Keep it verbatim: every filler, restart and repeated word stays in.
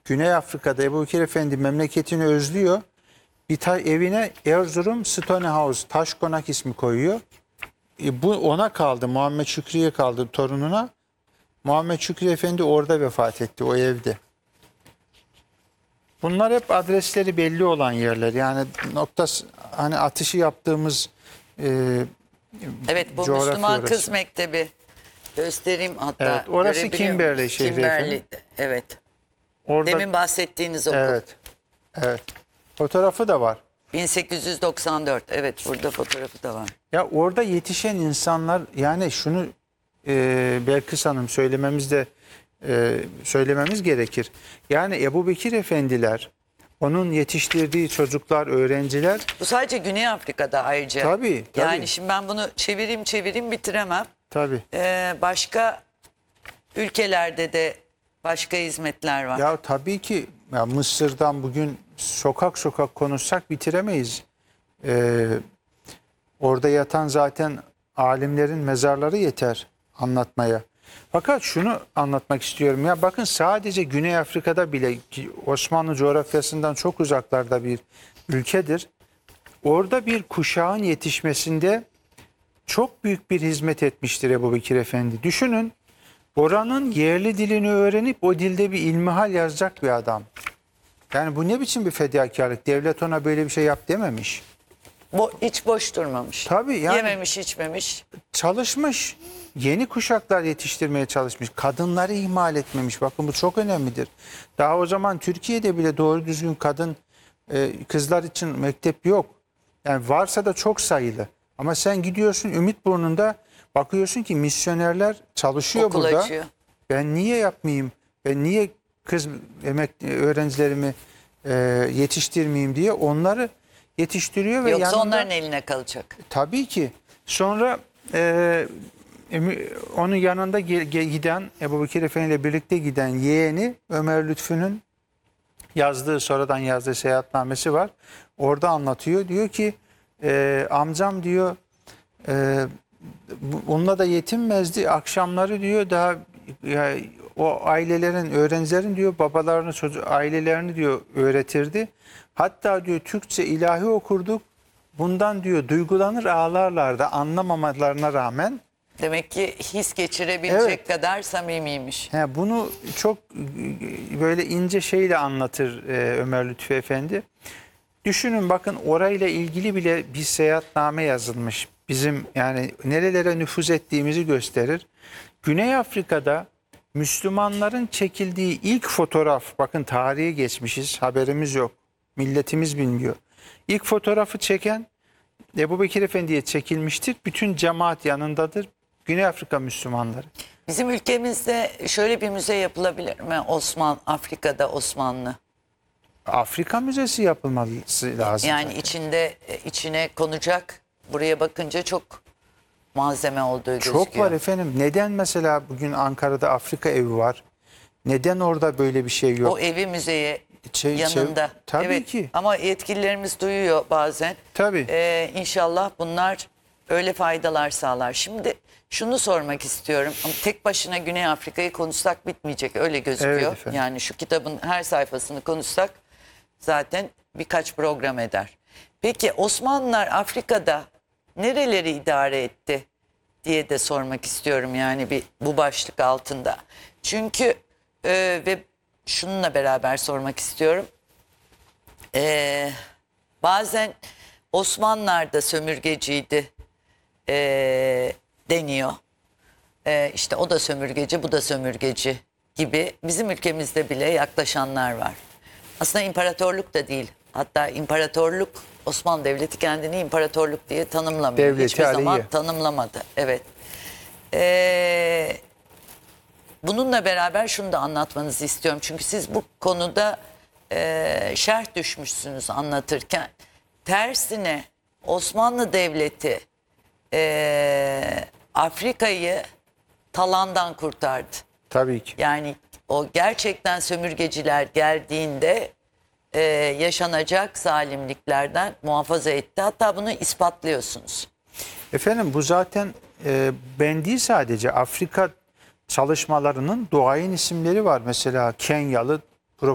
Güney Afrika'da Ebubekir Efendi memleketini özlüyor. Bir ta evine Erzurum Stone House, Taş Konak ismi koyuyor. E bu ona kaldı, Muhammed Şükrü'ye kaldı, torununa. Muhammed Şükrü Efendi orada vefat etti, o evde. Bunlar hep adresleri belli olan yerler. Yani noktası, hani atışı yaptığımız e, Evet, bu coğrafya Müslüman orası. Kız Mektebi. Göstereyim hatta. Evet, orası görebiliyor Kimberley musunuz? şehri Kimberley, efendim. evet. Orada, Demin bahsettiğiniz okul. evet, evet. Fotoğrafı da var. bin sekiz yüz doksan dört. Evet, burada fotoğrafı da var. Ya orada yetişen insanlar, yani şunu e, Belkıs Hanım söylememiz de e, söylememiz gerekir. Yani Ebubekir Efendiler, onun yetiştirdiği çocuklar, öğrenciler. Bu sadece Güney Afrika'da ayrıca. Tabii, tabii. Yani şimdi ben bunu çevireyim çevireyim bitiremem. Tabii. Ee, başka ülkelerde de başka hizmetler var. Ya tabii ki ya Mısır'dan bugün sokak sokak konuşsak bitiremeyiz. Ee, orada yatan zaten alimlerin mezarları yeter anlatmaya. Fakat şunu anlatmak istiyorum. Ya bakın, sadece Güney Afrika'da bile, ki Osmanlı coğrafyasından çok uzaklarda bir ülkedir. Orada bir kuşağın yetişmesinde çok büyük bir hizmet etmiştir Ebubekir Efendi. Düşünün, oranın yerli dilini öğrenip o dilde bir ilmihal yazacak bir adam. Yani bu ne biçim bir fedakarlık? Devlet ona böyle bir şey yap dememiş. Bo hiç boş durmamış. Tabii yani. Yememiş içmemiş. Çalışmış. Yeni kuşaklar yetiştirmeye çalışmış. Kadınları ihmal etmemiş. Bakın bu çok önemlidir. Daha o zaman Türkiye'de bile doğru düzgün kadın e, kızlar için mektep yok. Yani varsa da çok sayılı. Ama sen gidiyorsun Ümitburnu'nda, bakıyorsun ki misyonerler çalışıyor Okul burada. açıyor. Ben niye yapmayayım? Ben niye kız emek öğrencilerimi e, yetiştirmeyeyim diye onları yetiştiriyor ve Yoksa yanında, onların eline kalacak. tabii ki. Sonra e, onun yanında giden, Ebubekir Efendi ile birlikte giden yeğeni Ömer Lütfü'nün yazdığı, sonradan yazdığı seyahatnamesi var. Orada anlatıyor. Diyor ki e, amcam diyor e, onunla da yetinmezdi. Akşamları diyor daha ya, o ailelerin, öğrencilerin diyor babalarını, çocuk ailelerini diyor öğretirdi. Hatta diyor Türkçe ilahi okurduk. Bundan diyor duygulanır ağlarlardı anlamamalarına rağmen. Demek ki his geçirebilecek Evet. kadar samimiymiş. He, bunu çok böyle ince şeyle anlatır e, Ömer Lütfü Efendi. Düşünün bakın, orayla ilgili bile bir seyahatname yazılmış. Bizim yani nerelere nüfuz ettiğimizi gösterir. Güney Afrika'da Müslümanların çekildiği ilk fotoğraf, bakın tarihe geçmişiz, haberimiz yok. Milletimiz bilmiyor. İlk fotoğrafı çeken Ebubekir Efendi'ye çekilmiştir. Bütün cemaat yanındadır. Güney Afrika Müslümanları. Bizim ülkemizde şöyle bir müze yapılabilir mi? Osman, Afrika'da Osmanlı. Afrika Müzesi yapılması lazım. Yani zaten. içinde içine konacak, buraya bakınca çok malzeme olduğu gözüküyor. Çok var efendim. Neden mesela bugün Ankara'da Afrika evi var? Neden orada böyle bir şey yok? O evi müzeye Şey- yanında. şey- tabii evet, ki. Ama yetkililerimiz duyuyor bazen. Tabii. Ee, İnşallah bunlar öyle faydalar sağlar. Şimdi şunu sormak istiyorum. Ama tek başına Güney Afrika'yı konuşsak bitmeyecek, öyle gözüküyor. Evet efendim. Yani şu kitabın her sayfasını konuşsak zaten birkaç program eder. Peki Osmanlılar Afrika'da nereleri idare etti diye de sormak istiyorum, yani bir bu başlık altında. Çünkü e, ve şununla beraber sormak istiyorum. E, bazen Osmanlılar da sömürgeciydi e, deniyor. E, işte o da sömürgeci, bu da sömürgeci gibi bizim ülkemizde bile yaklaşanlar var. Aslında imparatorluk da değil. Hatta imparatorluk, Osmanlı Devleti kendini imparatorluk diye tanımlamıyor. Devleti Hiçbir zaman Aliye. tanımlamadı. Evet. Ee, bununla beraber şunu da anlatmanızı istiyorum. Çünkü siz bu konuda e, şerh düşmüşsünüz anlatırken. Tersine Osmanlı Devleti e, Afrika'yı talandan kurtardı. Tabii ki. Yani o gerçekten sömürgeciler geldiğinde e, yaşanacak zalimliklerden muhafaza etti. Hatta bunu ispatlıyorsunuz. Efendim bu zaten e, ben değil, sadece Afrika çalışmalarının duayen isimleri var. Mesela Kenyalı